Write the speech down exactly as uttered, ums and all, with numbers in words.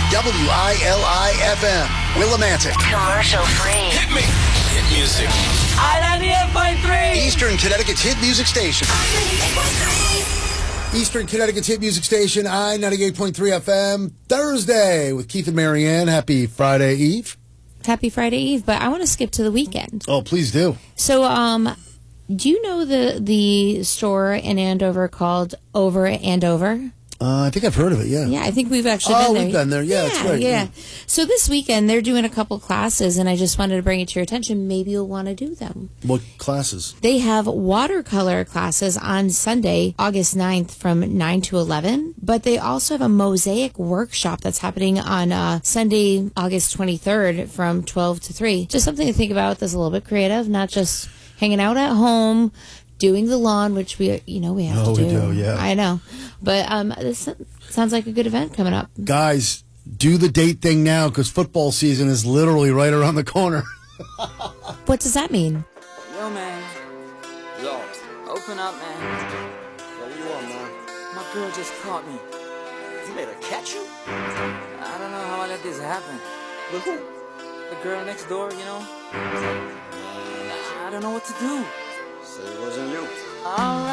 W I L I F M, Willimantic. Commercial free. Hit me. Hit music. I ninety-eight point three. Eastern Connecticut's hit music station. Eastern Connecticut's hit music station, I ninety-eight point three F M. Thursday with Keith and Marianne. Happy Friday Eve. Happy Friday Eve, but I want to skip to the weekend. Oh, please do. So, um, do you know the the store in Andover called Over and Over? Uh, I think I've heard of it, yeah. Yeah, I think we've actually oh, been there. we've been there. Yeah, yeah, that's right. Yeah. Yeah. So this weekend, they're doing a couple classes, and I just wanted to bring it to your attention. Maybe you'll want to do them. What classes? They have watercolor classes on Sunday, August ninth from nine to eleven, but they also have a mosaic workshop that's happening on uh, Sunday, August twenty-third from twelve to three. Just something to think about that's a little bit creative, not just hanging out at home, doing the lawn, which we, you know, we have Oh, to do. we do, yeah. I know. But um, this sounds like a good event coming up. Guys, do the date thing now because football season is literally right around the corner. What does that mean? Yo, man. Yo, Open up, man. what you want, man? My girl just caught me. You made her catch you? I don't know how I let this happen. With who? The girl next door, you know? I don't know what to do. Say it wasn't you. All right.